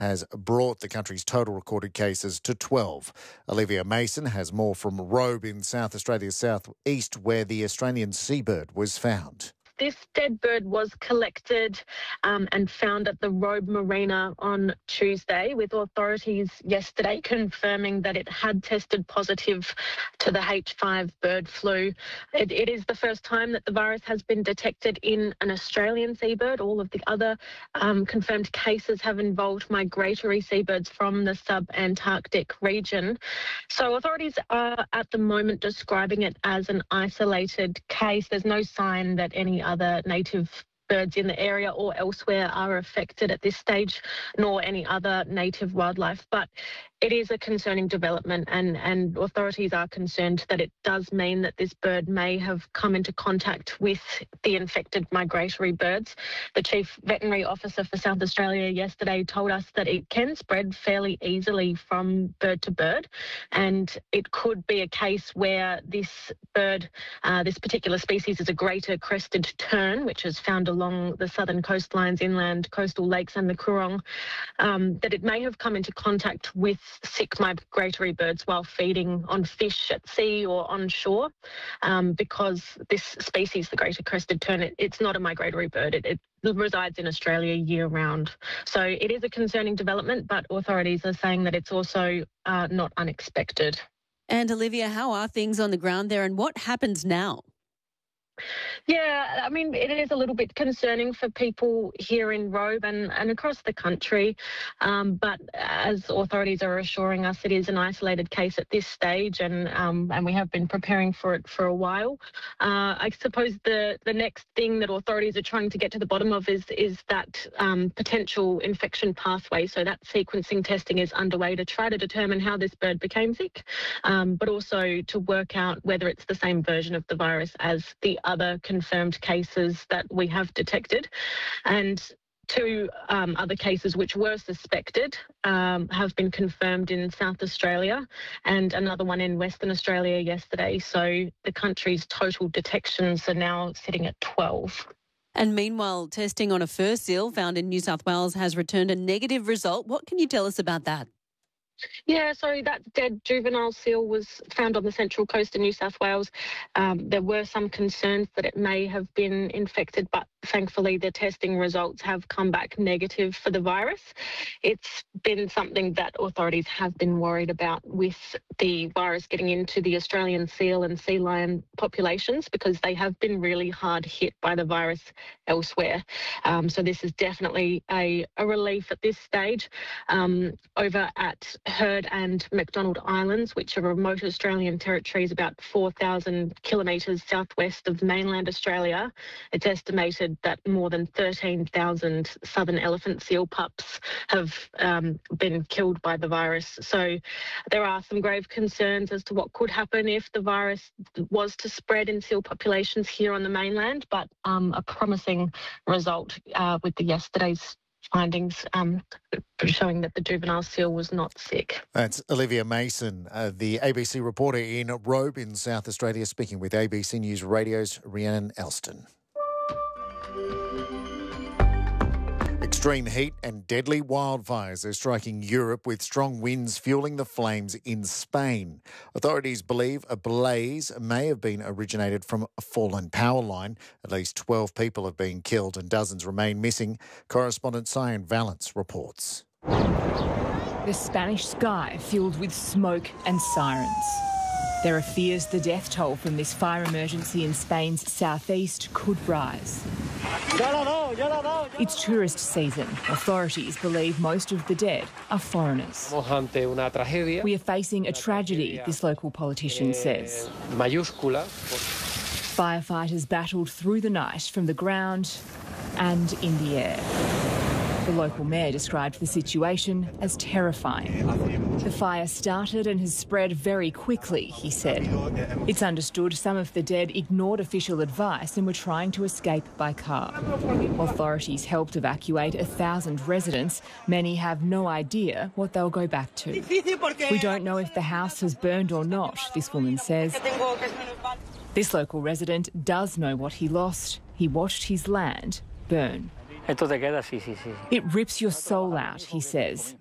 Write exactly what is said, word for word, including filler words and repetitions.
has brought the country's total recorded cases to twelve. Olivia Mason has more from Robe in South Australia's south-east, where the Australian seabird was found. This dead bird was collected um, and found at the Robe Marina on Tuesday, with authorities yesterday confirming that it had tested positive to the H five bird flu. It, it is the first time that the virus has been detected in an Australian seabird. All of the other um, confirmed cases have involved migratory seabirds from the sub-Antarctic region. So authorities are at the moment describing it as an isolated case. There's no sign that any other native birds in the area or elsewhere are affected at this stage, nor any other native wildlife. But it is a concerning development, and, and authorities are concerned that it does mean that this bird may have come into contact with the infected migratory birds. The Chief Veterinary Officer for South Australia yesterday told us that it can spread fairly easily from bird to bird, and it could be a case where this bird, uh, this particular species, is a greater crested tern, which is found along the southern coastlines, inland coastal lakes and the Coorong, um, that it may have come into contact with sick migratory birds while feeding on fish at sea or on shore, um, because this species, the greater crested tern, it, it's not a migratory bird. It, it resides in Australia year-round. So it is a concerning development, but authorities are saying that it's also uh, not unexpected. And Olivia, how are things on the ground there, and what happens now? Yeah, I mean, it is a little bit concerning for people here in Robe and, and across the country. Um, but as authorities are assuring us, it is an isolated case at this stage, and um, and we have been preparing for it for a while. Uh, I suppose the, the next thing that authorities are trying to get to the bottom of is, is that um, potential infection pathway. So that sequencing testing is underway to try to determine how this bird became sick, um, but also to work out whether it's the same version of the virus as the other confirmed cases that we have detected. And two um, other cases which were suspected um, have been confirmed in South Australia, and another one in Western Australia yesterday. So the country's total detections are now sitting at twelve. And meanwhile, testing on a fur seal found in New South Wales has returned a negative result. What can you tell us about that? Yeah, so that dead juvenile seal was found on the Central Coast of New South Wales. Um, there were some concerns that it may have been infected, but thankfully the testing results have come back negative for the virus. It's been something that authorities have been worried about with the virus getting into the Australian seal and sea lion populations, because they have been really hard hit by the virus elsewhere. Um, so this is definitely a, a relief at this stage. Um, over at Heard and McDonald Islands, which are remote Australian territories about four thousand kilometres southwest of mainland Australia, it's estimated that more than thirteen thousand southern elephant seal pups have um, been killed by the virus. So there are some grave concerns as to what could happen if the virus was to spread in seal populations here on the mainland, but um, a promising result uh, with the yesterday's findings um, showing that the juvenile seal was not sick. That's Olivia Mason, uh, the A B C reporter in Robe in South Australia, speaking with A B C News Radio's Rhiannon Elston. Extreme heat and deadly wildfires are striking Europe, with strong winds fueling the flames in Spain. Authorities believe a blaze may have been originated from a fallen power line. At least twelve people have been killed and dozens remain missing. Correspondent Cyan Valence reports. The Spanish sky filled with smoke and sirens. There are fears the death toll from this fire emergency in Spain's southeast could rise. It's tourist season. Authorities believe most of the dead are foreigners. We are facing a tragedy, this local politician says. Firefighters battled through the night from the ground and in the air. The local mayor described the situation as terrifying. The fire started and has spread very quickly, he said. It's understood some of the dead ignored official advice and were trying to escape by car. Authorities helped evacuate a thousand residents. Many have no idea what they'll go back to. We don't know if the house has burned or not, this woman says. This local resident does know what he lost. He watched his land burn. Esto te queda, sí, sí, sí. It rips your soul out, he says.